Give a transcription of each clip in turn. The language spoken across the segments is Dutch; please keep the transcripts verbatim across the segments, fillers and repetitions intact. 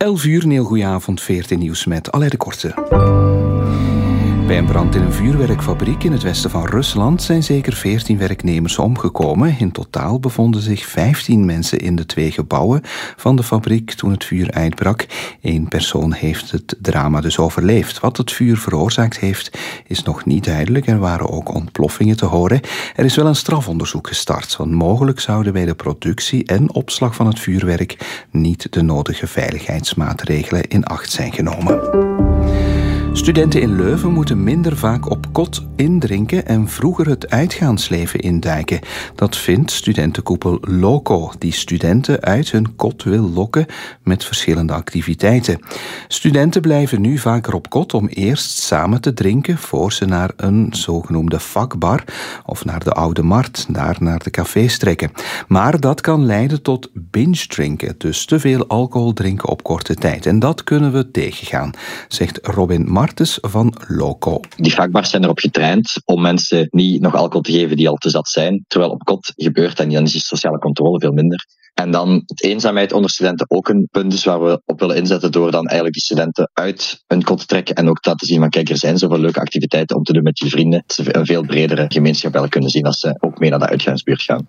elf uur, een heel goeie avond, veertien nieuws met Alain de Korte. Bij een brand in een vuurwerkfabriek in het westen van Rusland zijn zeker veertien werknemers omgekomen. In totaal bevonden zich vijftien mensen in de twee gebouwen van de fabriek toen het vuur uitbrak. Eén persoon heeft het drama dus overleefd. Wat het vuur veroorzaakt heeft, is nog niet duidelijk. Er waren ook ontploffingen te horen. Er is wel een strafonderzoek gestart, want mogelijk zouden bij de productie en opslag van het vuurwerk niet de nodige veiligheidsmaatregelen in acht zijn genomen. Studenten in Leuven moeten minder vaak op kot indrinken en vroeger het uitgaansleven induiken. Dat vindt studentenkoepel Loco, die studenten uit hun kot wil lokken met verschillende activiteiten. Studenten blijven nu vaker op kot om eerst samen te drinken voor ze naar een zogenoemde vakbar of naar de Oude Markt, daar naar de cafés trekken. Maar dat kan leiden tot binge drinken, dus te veel alcohol drinken op korte tijd. En dat kunnen we tegengaan, zegt Robin Martens van Loco. Die vakbars zijn erop getraind om mensen niet nog alcohol te geven die al te zat zijn, terwijl op kot gebeurt en dan is die sociale controle veel minder. En dan het eenzaamheid onder studenten ook een punt dus waar we op willen inzetten door dan eigenlijk die studenten uit hun kot te trekken en ook te laten zien van kijk, er zijn zoveel leuke activiteiten om te doen met je vrienden. Dat ze een veel bredere gemeenschap wel kunnen zien als ze ook mee naar de uitgaansbuurt gaan.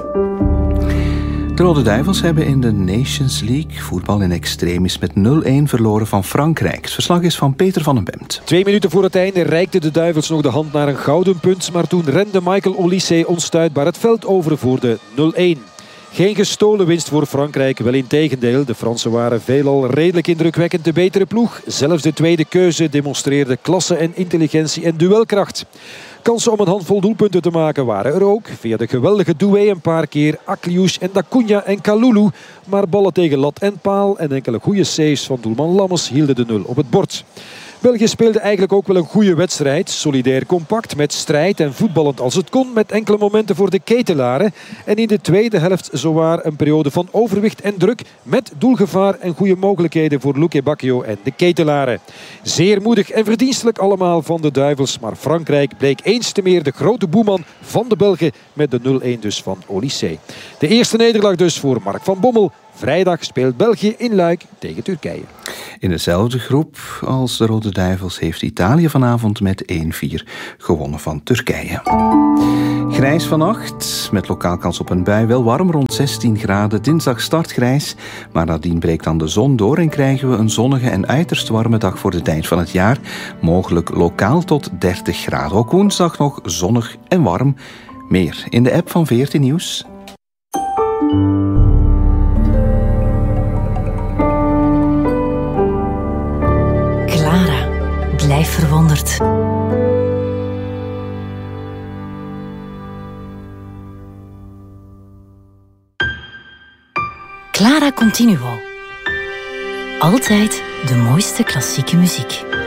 De Rode Duivels hebben in de Nations League voetbal in extremis met nul-een verloren van Frankrijk. Het verslag is van Peter van den Bemt. Twee minuten voor het einde reikten de Duivels nog de hand naar een gouden punt, maar toen rende Michael Olise onstuitbaar het veld over voor de nul-een. Geen gestolen winst voor Frankrijk, wel integendeel. De Fransen waren veelal redelijk indrukwekkend de betere ploeg. Zelfs de tweede keuze demonstreerde klasse en intelligentie en duelkracht. Kansen om een handvol doelpunten te maken waren er ook. Via de geweldige Doué een paar keer, Akliouche en Dacunia en Kalulu. Maar ballen tegen lat en paal en enkele goede saves van doelman Lammers hielden de nul op het bord. België speelde eigenlijk ook wel een goede wedstrijd. Solidair compact, met strijd en voetballend als het kon. Met enkele momenten voor de ketelaren. En in de tweede helft zowaar een periode van overwicht en druk. Met doelgevaar en goede mogelijkheden voor Luque Bacchio en de ketelaren. Zeer moedig en verdienstelijk allemaal van de Duivels. Maar Frankrijk bleek eens te meer de grote boeman van de Belgen. Met de nul-een dus van Olise. De eerste nederlaag dus voor Mark van Bommel. Vrijdag speelt België in Luik tegen Turkije. In dezelfde groep als de Rode Duivels heeft Italië vanavond met één-vier gewonnen van Turkije. Grijs vannacht, met lokaal kans op een bui, wel warm rond zestien graden. Dinsdag start grijs, maar nadien breekt dan de zon door en krijgen we een zonnige en uiterst warme dag voor de tijd van het jaar. Mogelijk lokaal tot dertig graden. Ook woensdag nog zonnig en warm. Meer in de app van veertien Nieuws. Blijf verwonderd. Clara Continuo. Altijd de mooiste klassieke muziek.